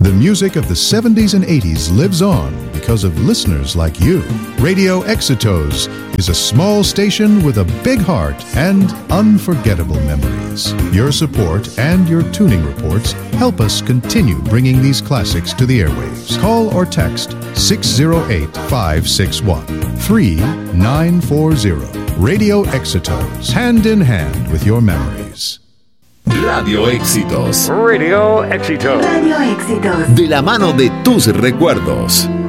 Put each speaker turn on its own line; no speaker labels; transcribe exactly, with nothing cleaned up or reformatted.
The music of the seventies and eighties lives on because of listeners like you. Radio Éxitos is a small station with a big heart and unforgettable memories. Your support and your tuning reports help us continue bringing these classics to the airwaves. Call or text six oh eight, five six one, three nine four zero. Radio Éxitos, hand in hand with your memories.
Radio Éxitos.
Radio Éxitos.
Radio Éxitos.
De la mano de tus recuerdos.